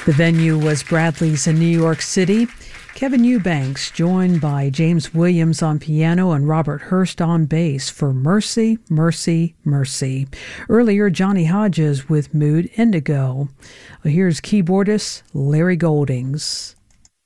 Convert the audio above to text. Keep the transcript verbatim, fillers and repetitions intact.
The venue was Bradley's in New York City. Kevin Eubanks joined by James Williams on piano and Robert Hurst on bass for Mercy, Mercy, Mercy. Earlier, Johnny Hodges with Mood Indigo. Well, here's keyboardist Larry Goldings.